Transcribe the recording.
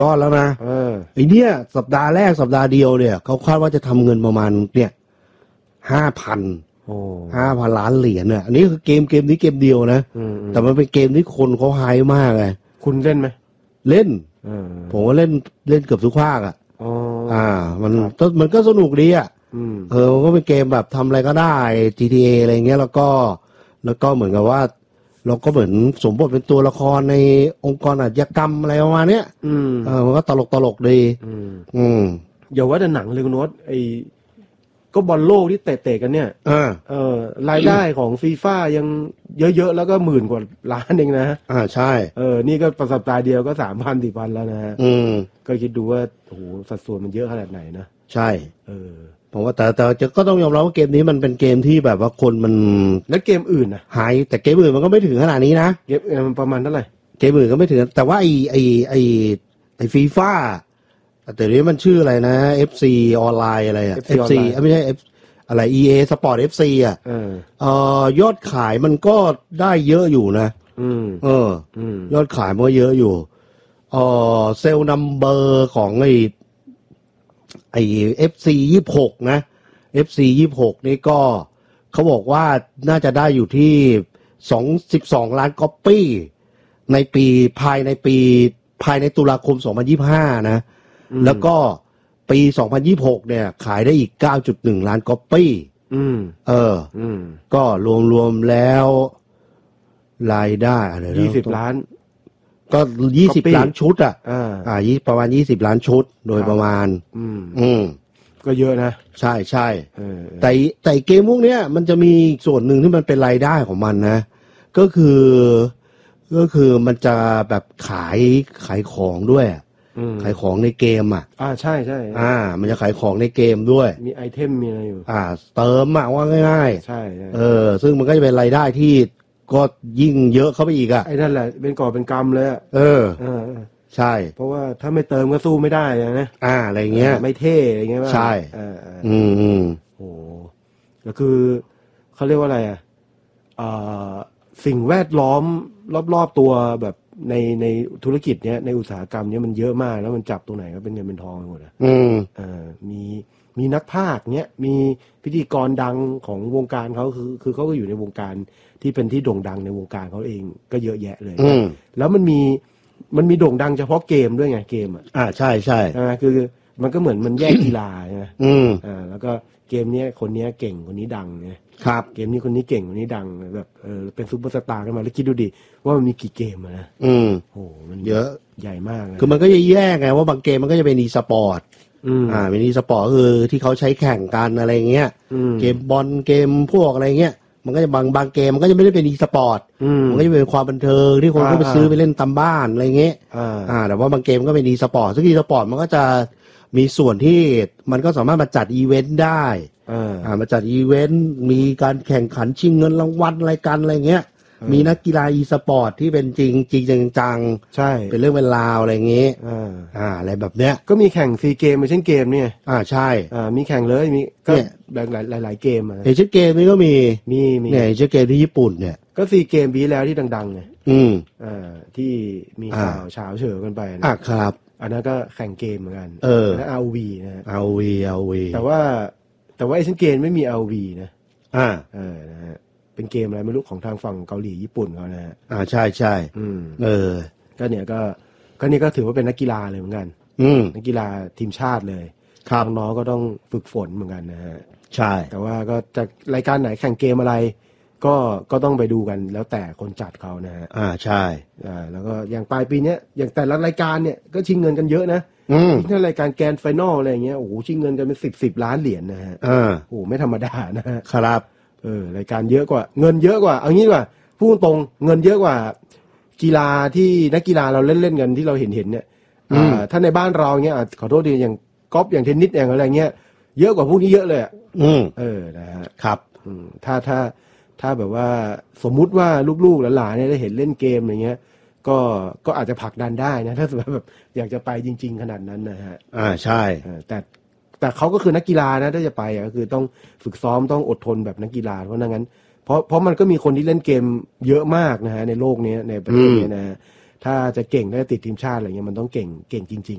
ก้อนแล้วนะไอเนี้ยสัปดาห์แรกสัปดาห์เดียวเนี่ยเขาคาดว่าจะทำเงินประมาณเนี่ย5,000 ล้านเหรียญเนี่ยอันนี้คือเกมนี้เกมเดียวนะแต่มันเป็นเกมที่คนเขาไฮมากเลยคุณเล่นไหมเล่นผมก็เล่นเกือบทุกภาคอ่ะมันก็สนุกดีอ่ะมันก็เป็นเกมแบบทำอะไรก็ได้ GTA อะไรเงี้ยแล้วก็เหมือนกับว่าเราก็เหมือนสมบทเป็นตัวละครในองค์กรอาชญากรรมอะไรประมาณเนี้ยมันก็ตลกดีอย่าว่าแต่หนังเลยคุณโน้ตก็บอลโลกที่เตะกันเนี่ยรายได้ของฟีฟ่ายังเยอะๆแล้วก็10,000 กว่าล้านเองนะใช่นี่ก็ประสัปดาห์เดียวก็ 3,000-4,000 แล้วนะฮะก็คิดดูว่าโอ้โหสัดส่วนมันเยอะขนาดไหนนะใช่ผมว่าแต่ก็ต้องยอมรับว่าเกมนี้มันเป็นเกมที่แบบว่าคนมันแล้วเกมอื่นนะหายแต่เกมอื่นมันก็ไม่ถึงขนาดนี้นะเกมมันประมาณเท่าไหร่เกมอื่นก็ไม่ถึงแต่ว่าไอฟีฟ่าแต่นี้มันชื่ออะไรนะ FC ออนไลน์อะไรอ่ะ FC ไม่ใช่ อะไร EA Sport FC อ่ะยอดขายมันก็ได้เยอะอยู่นะยอดขายมันก็เยอะอยู่เซลล์นัมเบอร์ของไอ้ FC 26นะ FC 26นี่ก็เขาบอกว่าน่าจะได้อยู่ที่12 ล้านก๊อปปี้ภายในตุลาคม2025นะแล้วก็ปี2026เนี่ยขายได้อีก 9.1 ล้านก๊อปปี้ก็รวมแล้วรายได้อะไร 20 ล้านก็20 ล้านชุดประมาณ20 ล้านชุดโดยประมาณก็เยอะนะใช่แต่เกมพวกเนี้ยมันจะมีส่วนหนึ่งที่มันเป็นรายได้ของมันนะก็คือมันจะแบบขายของด้วยขายของในเกมใช่มันจะขายของในเกมด้วยมีไอเทมมีอะไรอยู่เติมว่าง่ายๆใช่ซึ่งมันก็จะเป็นรายได้ที่ก็ยิ่งเยอะเข้าไปอีกไอ้นั่นแหละเป็นก่อเป็นกรรมเลยใช่เพราะว่าถ้าไม่เติมก็สู้ไม่ได้นะอะไรเงี้ยไม่เท่อะไรเงี้ยใช่โอ้ก็คือเขาเรียกว่าอะไรสิ่งแวดล้อมรอบๆตัวแบบในธุรกิจเนี้ยในอุตสาหกรรมเนี้ยมันเยอะมากแล้วมันจับตรงไหนก็เป็นเงินเป็นทองไปหมดมีนักพากย์เนี้ยมีพิธีกรดังของวงการเขาคือเขาก็อยู่ในวงการที่เป็นที่โด่งดังในวงการเขาเองก็เยอะแยะเลยแล้วมันมีโด่งดังเฉพาะเกมด้วยไงเกมใช่คือมันก็เหมือนมันแยกกีฬาใช่ไหมแล้วก็เกมนี้คนนี้เก่งคนนี้ดังไงครับเกมนี้คนนี้เก่งคนนี้ดังแบบเป็นซุปเปอร์สตาร์ขึ้นมาแล้วคิดดูดิว่ามันมีกี่เกมนะโอ้มันเยอะใหญ่มากคือมันก็จะแยกไงว่าบางเกมมันก็จะเป็นอีสปอร์ตเป็นอีสปอร์ตคือที่เขาใช้แข่งกันอะไรเงี้ยเกมบอลเกมพวกอะไรเงี้ยมันก็จะบางเกมมันก็จะไม่ได้เป็นอีสปอร์ตมันก็จะเป็นความบันเทิงที่คนก็ไปซื้อไปเล่นตามบ้านอะไรเงี้ยแต่ว่าบางเกมก็เป็นอีสปอร์ตซึ่งอีสปอร์ตมันก็จะมีส่วนที่มันก็สามารถมาจัดอีเวนต์ได้มาจัดอีเวนต์มีการแข่งขันชิงเงินรางวัลอะไรกันอะไรเงี้ยมีนักกีฬาอีสปอร์ตที่เป็นจริงจังใช่เป็นเรื่องเป็นราวอะไรเงี้ยอะไรแบบเนี้ยก็มีแข่งซีเกมเอเชียนเกมเนี่ยใช่มีแข่งเลยมีก็หลายเกมเอเชียนเกมนี่ก็มีเนี่ยเอเชียนเกมที่ญี่ปุ่นเนี่ยก็ซีเกมปีแล้วที่ดังๆไงที่มีข่าวเฉาเฉอกันไปนะครับอันนั้นก็แข่งเกมเหมือนกันและ ROV นะ ROV แต่ว่าเอเชียนเกมไม่มี ROV นะนะฮะเป็นเกมอะไรไม่รู้ของทางฝั่งเกาหลีญี่ปุ่นเขานะฮะใช่ก็เนี่ยก็นี่ก็ถือว่าเป็นนักกีฬาเลยเหมือนกันนักกีฬาทีมชาติเลยน้องๆก็ต้องฝึกฝนเหมือนกันนะฮะใช่แต่ว่าก็จะรายการไหนแข่งเกมอะไรก็ต้องไปดูกันแล้วแต่คนจัดเขานะฮะใช่แล้วก็อย่างปลายปีนี้อย่างแต่ละรายการเนี่ยก็ชิงเงินกันเยอะนะที่รายการแกรนด์ไฟนอลอะไรอย่างเงี้ยโอ้โหชิงเงินกันเป็น10 ล้านเหรียญนะฮะโอ้โหไม่ธรรมดานะฮะครับรายการเยอะกว่าเงินเยอะกว่าเอางี้ดีกว่าพูดตรงเงินเยอะกว่ากีฬาที่นักกีฬาเราเล่นกันที่เราเห็นเนี่ยถ้าในบ้านเราเงี้ยขอโทษทีอย่างกอล์ฟอย่างเทนนิสอย่างอะไรเงี้ยเยอะกว่าพวกนี้เยอะเลยนะฮะครับถ้าแบบว่าสมมุติว่าลูกๆหลานๆเนี่ยได้เห็นเล่นเกมอย่างเงี้ยก็อาจจะผลักดันได้นะถ้าสมมติแบบอยากจะไปจริงๆขนาดนั้นนะฮะใช่แต่เขาก็คือนักกีฬานะถ้าจะไปก็คือต้องฝึกซ้อมต้องอดทนแบบนักกีฬาเพราะงั้นเพราะมันก็มีคนที่เล่นเกมเยอะมากนะฮะในโลกนี้ในประเทศนี้นะฮะถ้าจะเก่งได้ติดทีมชาติอะไรเงี้ยมันต้องเก่งจริง